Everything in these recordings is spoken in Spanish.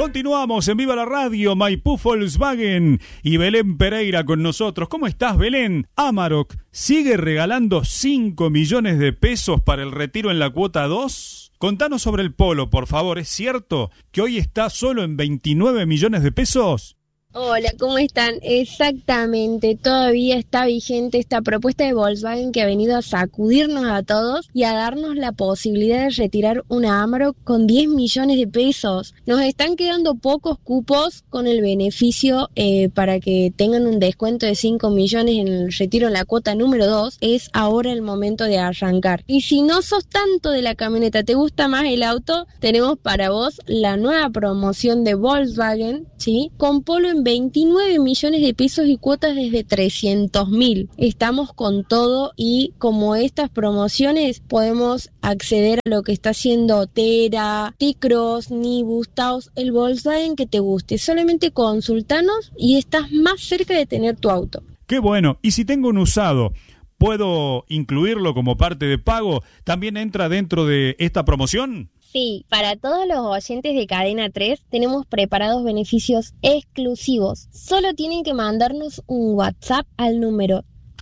Continuamos en Viva la Radio, Maipú Volkswagen y Belén Pereira con nosotros. ¿Cómo estás, Belén? Amarok sigue regalando 5 millones de pesos para el retiro en la cuota 2. Contanos sobre el Polo, por favor. ¿Es cierto que hoy está solo en 29 millones de pesos? Hola, ¿cómo están? Exactamente, todavía está vigente esta propuesta de Volkswagen que ha venido a sacudirnos a todos y a darnos la posibilidad de retirar una Amarok con 10 millones de pesos. Nos están quedando pocos cupos con el beneficio para que tengan un descuento de 5 millones en el retiro en la cuota número 2. Es ahora el momento de arrancar. Y si no sos tanto de la camioneta, te gusta más el auto, tenemos para vos la nueva promoción de Volkswagen, ¿sí? Con Polo en 29 millones de pesos y cuotas desde 300.000. Estamos con todo y como estas promociones podemos acceder a lo que está haciendo Tera, T-Cross, Nibus, Taos, el Volkswagen que te guste. Solamente consultanos y estás más cerca de tener tu auto. ¡Qué bueno! Y si tengo un usado, ¿puedo incluirlo como parte de pago? ¿También entra dentro de esta promoción? Sí, para todos los oyentes de Cadena 3 tenemos preparados beneficios exclusivos. Solo tienen que mandarnos un WhatsApp al número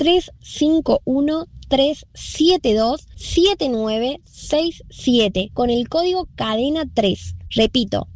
351-372-7967 con el código Cadena 3. Repito,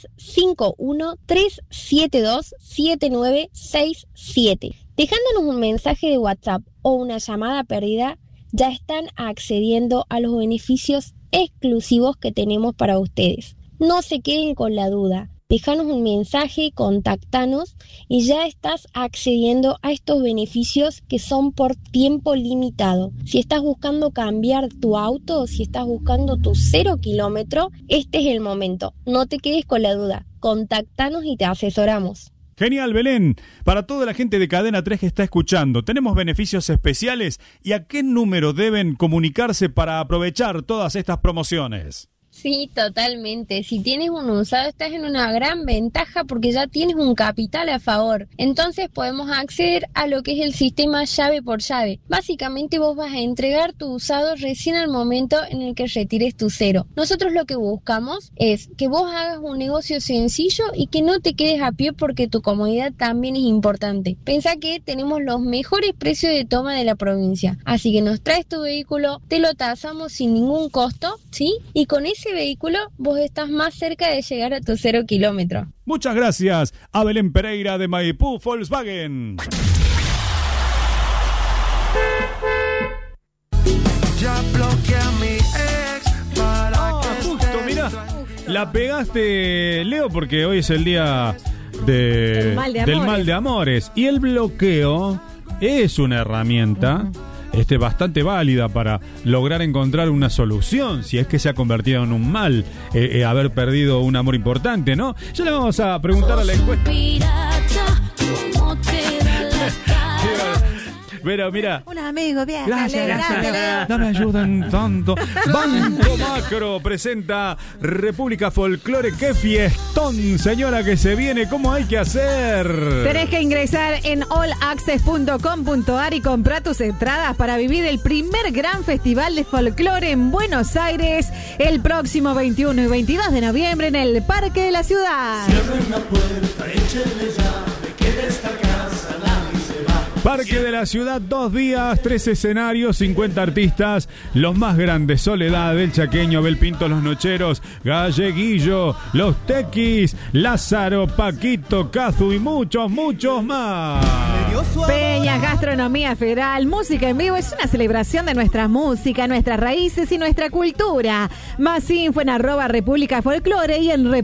351-372-7967. Dejándonos un mensaje de WhatsApp o una llamada perdida, ya están accediendo a los beneficios exclusivos que tenemos para ustedes. No se queden con la duda. Déjanos un mensaje, contactanos y ya estás accediendo a estos beneficios que son por tiempo limitado. Si estás buscando cambiar tu auto, si estás buscando tu 0 kilómetro, este es el momento. No te quedes con la duda. Contactanos y te asesoramos. Genial, Belén. Para toda la gente de Cadena 3 que está escuchando, ¿tenemos beneficios especiales? ¿Y a qué número deben comunicarse para aprovechar todas estas promociones? Sí, totalmente. Si tienes un usado estás en una gran ventaja porque ya tienes un capital a favor. Entonces podemos acceder a lo que es el sistema llave por llave. Básicamente vos vas a entregar tu usado recién al momento en el que retires tu 0. Nosotros lo que buscamos es que vos hagas un negocio sencillo y que no te quedes a pie porque tu comodidad también es importante. Pensá que tenemos los mejores precios de toma de la provincia. Así que nos traes tu vehículo, te lo tasamos sin ningún costo, ¿sí? Y con ese vehículo vos estás más cerca de llegar a tu 0 kilómetro. Muchas gracias a Belén Pereira de Maipú Volkswagen. Ya bloqueé a mi ex para justo, mirá, la pegaste, Leo, porque hoy es el día del mal de amores. Y el bloqueo es una herramienta bastante válida para lograr encontrar una solución si es que se ha convertido en un mal haber perdido un amor importante, ¿no? Ya le vamos a preguntar a la encuesta. Pero mira, un amigo, bien. Gracias. No me ayudan tanto. Banco Macro presenta República Folclore. ¡Qué fiestón, señora, que se viene! ¿Cómo hay que hacer? Tenés que ingresar en allaccess.com.ar y comprar tus entradas para vivir el primer gran festival de folclore en Buenos Aires el próximo 21 y 22 de noviembre en el Parque de la Ciudad. Cierren la puerta, échenle llave, que de esta casa nadie se va. Parque de la Ciudad, 2 días, 3 escenarios, 50 artistas, los más grandes: Soledad, El Chaqueño, Abel Pinto, Los Nocheros, Galleguillo, Los Tequis, Lázaro, Paquito, Cazu y muchos, muchos más. Peñas, gastronomía federal, música en vivo. Es una celebración de nuestra música, nuestras raíces y nuestra cultura. Más info en @República Folclore y en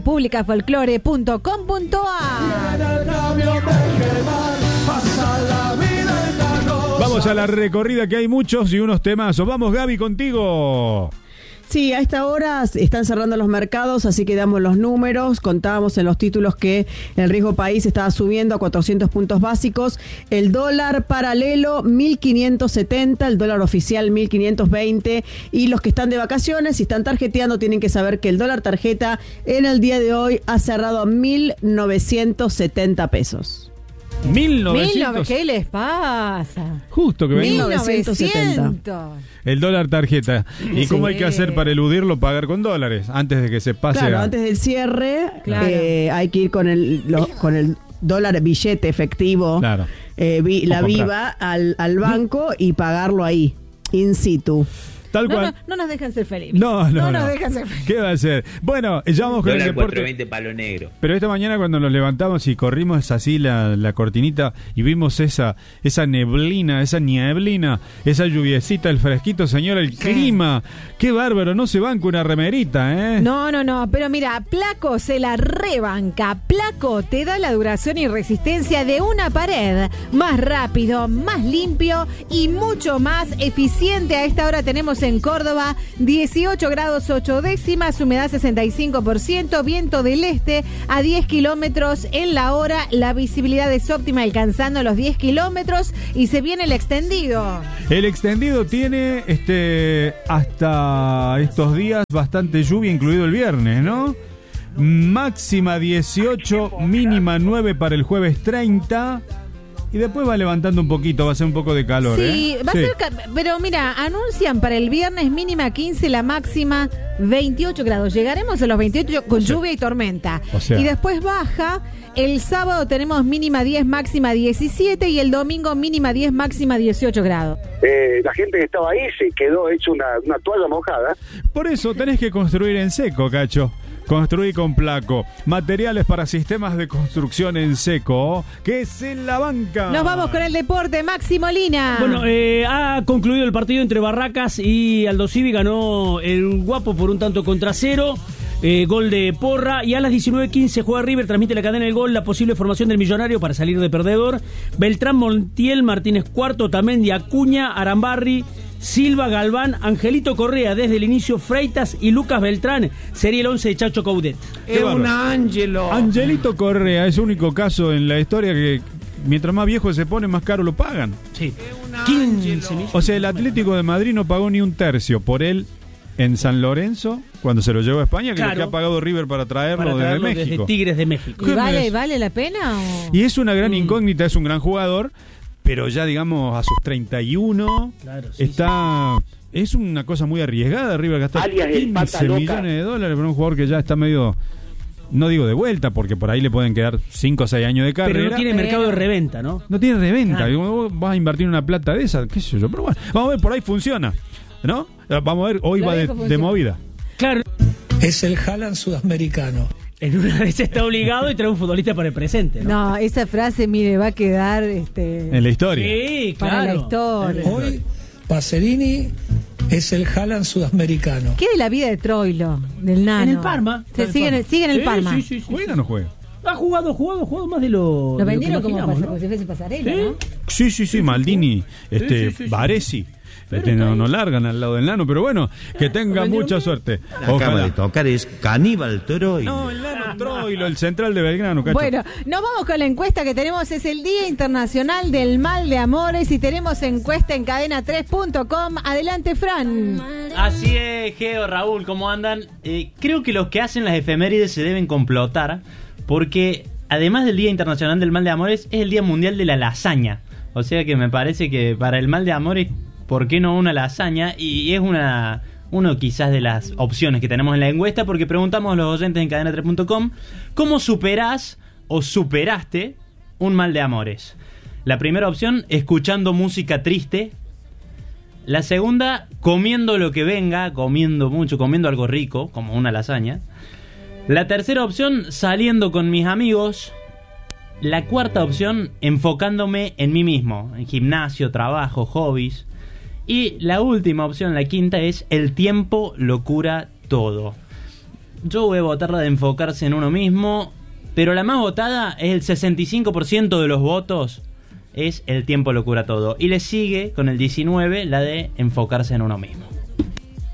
republicafolclore.com.ar. Vamos a la recorrida, que hay muchos y unos temazos. Vamos, Gaby, contigo. Sí, a esta hora están cerrando los mercados, así que damos los números. Contábamos en los títulos que el riesgo país estaba subiendo a 400 puntos básicos. El dólar paralelo 1.570, el dólar oficial 1.520. Y los que están de vacaciones, si están tarjeteando, tienen que saber que el dólar tarjeta en el día de hoy ha cerrado a 1.970 pesos. 1900. ¿Qué les pasa? Justo que venimos. 1970. El dólar tarjeta. ¿Y cómo hay que hacer para eludirlo? Pagar con dólares antes de que se pase. Claro, antes del cierre hay que ir con el dólar billete efectivo, claro. La viva al banco y pagarlo ahí, in situ. Tal cual. No nos dejan ser felices. No nos dejan ser felices. ¿Qué va a ser? Bueno, ya vamos con el deporte. 420 palo negro. Pero esta mañana cuando nos levantamos y corrimos así la cortinita y vimos esa neblina, esa lluviecita, el fresquito, señor, el clima. Qué bárbaro, no se banca una remerita, ¿eh? No, pero mira, Placo se la rebanca. Placo te da la duración y resistencia de una pared. Más rápido, más limpio y mucho más eficiente. A esta hora tenemos en Córdoba 18 grados 8 décimas, humedad 65%, viento del este a 10 kilómetros en la hora, la visibilidad es óptima alcanzando los 10 kilómetros y se viene el extendido. El extendido tiene hasta estos días bastante lluvia, incluido el viernes, ¿no? Máxima 18, mínima 9 para el jueves 30. Y después va levantando un poquito, va a ser un poco de calor. Sí, va a ser pero mira, anuncian para el viernes mínima 15, la máxima 28 grados. Llegaremos a los 28 con lluvia y tormenta. Y después baja. El sábado tenemos mínima 10, máxima 17 y el domingo mínima 10, máxima 18 grados. La gente que estaba ahí se quedó hecho una toalla mojada. Por eso tenés que construir en seco, Cacho. Construir con Placo. Materiales para sistemas de construcción en seco, que es en la banca. Nos vamos con el deporte, Maxi Molina. Bueno, ha concluido el partido entre Barracas y Aldo Civi. Ganó el Guapo por 1-0. Gol de Porra. Y a las 19:15 juega River, transmite la cadena El Gol, la posible formación del Millonario para salir de perdedor. Beltrán, Montiel, Martínez Cuarto, Tamendi, Acuña, Arambarri, Silva, Galván, Angelito Correa desde el inicio, Freitas y Lucas Beltrán. Sería el 11 de Chacho Coudet. Es un ángelo. Angelito Correa es el único caso en la historia que mientras más viejo se pone, más caro lo pagan. Sí. 15 millones. O sea, el Atlético de Madrid no pagó ni un tercio por él en San Lorenzo cuando se lo llevó a España, que es lo que ha pagado River para traerlo desde México. Desde Tigres de México. ¿Y vale la pena? ¿O? Y es una gran incógnita, es un gran jugador, pero ya digamos a sus 31 es una cosa muy arriesgada River gastar 15 millones de dólares por un jugador que ya está medio, no digo de vuelta, porque por ahí le pueden quedar 5 o 6 años de carrera. Pero no tiene mercado de reventa, ¿no? No tiene reventa. Vos vas a invertir una plata de esa, qué sé yo, pero bueno, vamos a ver, por ahí funciona, ¿no? Vamos a ver, hoy va de movida. Claro. Es el Haaland sudamericano. En una vez está obligado y trae un futbolista para el presente, ¿no? No, esa frase, mire, va a quedar en la historia. Sí, claro. Para la historia. Hoy, Pacerini es el Haaland sudamericano. ¿Qué de la vida de Troilo, del Nano? En el Parma. Sigue en el Parma. Sí. ¿Juega o no juega? Ha jugado más de lo. Lo vendieron como ¿no? si fuese pasarela, ¿no? Sí, Maldini, Baresi. No largan al lado del Nano, pero bueno, que tenga mucha suerte. Acaba de tocar es Caníbal Troilo. No, el Nano Troilo, el central de Belgrano, Cacho. Bueno, nos vamos con la encuesta que tenemos. Es el Día Internacional del Mal de Amores y tenemos encuesta en cadena3.com. Adelante, Fran. Así es, Geo, Raúl, ¿cómo andan? Creo que los que hacen las efemérides se deben complotar, porque además del Día Internacional del Mal de Amores, es el Día Mundial de la Lasaña. O sea que me parece que para el mal de amores, ¿por qué no una lasaña? Y es uno quizás de las opciones que tenemos en la encuesta, porque preguntamos a los oyentes en cadena3.com ¿cómo superás o superaste un mal de amores? La primera opción, escuchando música triste. La segunda, comiendo lo que venga, comiendo mucho, comiendo algo rico, como una lasaña. La tercera opción, saliendo con mis amigos. La cuarta opción, enfocándome en mí mismo, en gimnasio, trabajo, hobbies. Y la última opción, la quinta, es el tiempo lo cura todo. Yo voy a votar la de enfocarse en uno mismo, pero la más votada es el 65% de los votos, es el tiempo lo cura todo. Y le sigue con el 19 la de enfocarse en uno mismo.